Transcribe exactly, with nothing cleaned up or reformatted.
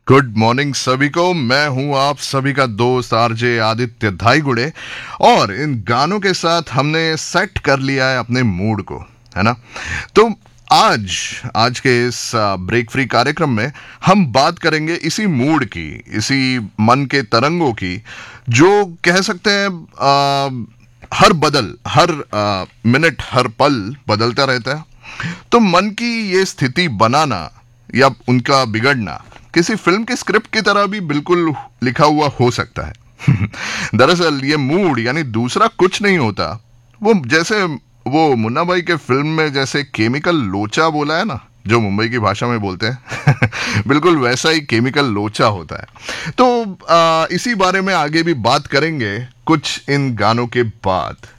Good morning सभी को। मैं हूं आप सभी का दोस्त आरजे आदित्य धाईगुड़े और इन गानों के साथ हमने सेट कर लिया है अपने मूड को, है ना। तो आज आज के इस ब्रेक फ्री कार्यक्रम में हम बात करेंगे इसी मूड की, इसी मन के तरंगों की, जो कह सकते हैं आ, हर बदल हर आ, मिनट हर पल बदलता रहता है। तो मन की ये स्थिति बनाना या उनका बिगड़ना किसी फिल्म के स्क्रिप्ट की तरह भी बिल्कुल लिखा हुआ हो सकता है। दरअसल ये मूड यानी दूसरा कुछ नहीं होता, वो जैसे वो मुन्ना भाई के फिल्म में जैसे केमिकल लोचा बोला है ना, जो मुंबई की भाषा में बोलते हैं। बिल्कुल वैसा ही केमिकल लोचा होता है। तो आ, इसी बारे में आगे भी बात करेंगे कुछ इन गानों के बाद।